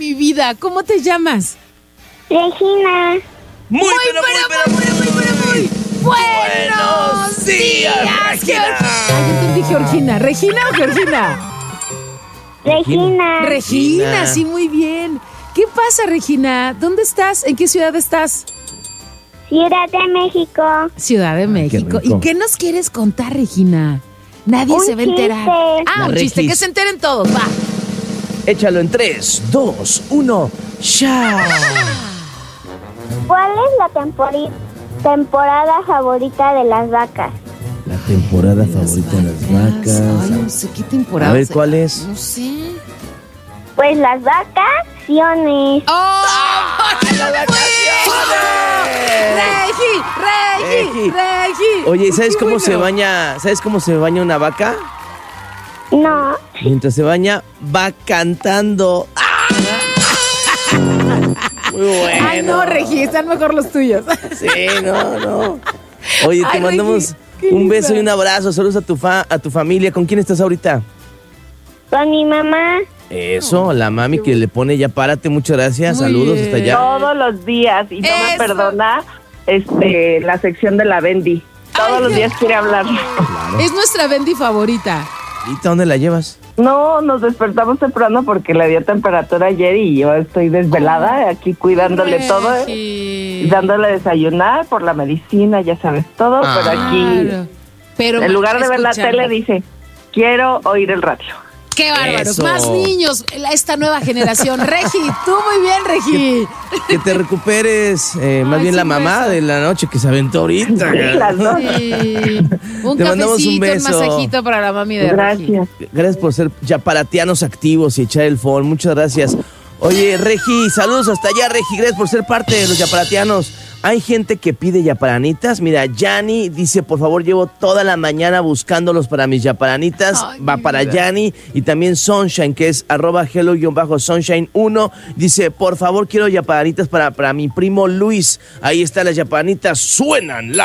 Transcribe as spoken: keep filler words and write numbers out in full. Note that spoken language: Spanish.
mi vida. ¿Cómo te llamas? Regina. Muy, Muy, pero, pero, muy, pero, muy, muy, pero, muy. Buenos días, Regina. Geor- Ay, yo entendí Georgina. ¿Regina o Georgina? Regina. Regina, sí, muy bien. ¿Qué pasa, Regina? ¿Dónde estás? ¿En qué ciudad estás? Ciudad de México. Ciudad de México. rico. ¿Y qué nos quieres contar, Regina? Nadie Un se va a enterar. chiste. Ah, La un chiste, Regis. que se enteren todos, va. Échalo en tres, dos, uno, ya. ¿Cuál es la tempori- temporada favorita de las vacas? La temporada favorita de las vacas. Ay, no sé qué temporada. A ver, se- ¿cuál es? No sé. Pues las vacaciones. ¡Oh! ¡Las ¡Regi! ¡Regi! Regi. ¡Regi! Oye, ¿y sabes Qué cómo bueno. se baña? ¿Sabes cómo se baña una vaca? No. Mientras se baña, va cantando. Muy bueno. Ay, no, Regi, están mejor los tuyos. Sí, no, no. Oye, te Ay, mandamos Regi, qué un linda. beso y un abrazo. Saludos a tu fa, a tu familia. ¿Con quién estás ahorita? Con mi mamá. Eso, la mami que le pone ya párate. Muchas gracias. Muy Saludos bien. hasta allá. Todos los días, y no me Eso. perdona este la sección de la Bendy. Todos Ay, los qué- días quiere hablar. Es nuestra Bendy favorita. ¿Y dónde la llevas? No, nos despertamos temprano porque le dio temperatura ayer y yo estoy desvelada aquí cuidándole todo, Regi. y dándole desayunar por la medicina, ya sabes todo, Ah. pero aquí Claro. Pero en lugar de ver la escuchando. tele dice, quiero oír el radio. ¡Qué bárbaro! Eso. Más niños, la- esta nueva generación. Regi, tú muy bien, Regi. Que te recuperes. eh, más Ay, bien sí, la mamá beso. de la noche que se aventó ahorita. Las dos. Sí. Un Te mandamos un cafecito, un, beso. masajito para la mami de Regi. Gracias. Gracias por ser yaparatianos activos y echar el phone. Muchas gracias. Oye, Regi, saludos hasta allá, Regi. Gracias por ser parte de los yaparatianos. Hay gente que pide yaparanitas. Mira, Yani dice, por favor, llevo toda la mañana buscándolos para mis yaparanitas. Ay, Va mi para vida. Yani. Y también Sunshine, que es arroba hello-sunshine uno. Dice, por favor, quiero yaparanitas para, para mi primo Luis. Ahí están las yaparanitas. Suenan las